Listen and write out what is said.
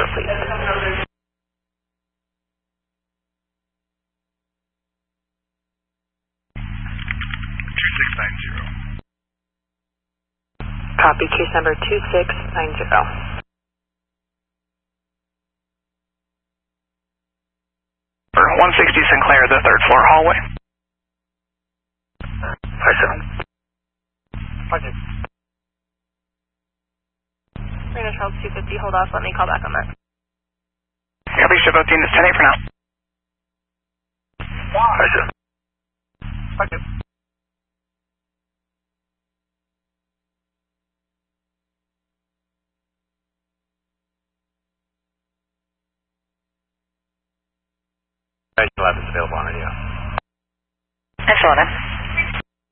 please. 2690. Copy, case number 2690. 160 Sinclair, the third floor hallway. 57. Roger. Marina Charles 250, hold off, let me call back on that. Copy, show both units 10-8 for now. 57. Roger. Lab is available on radio. That's 11.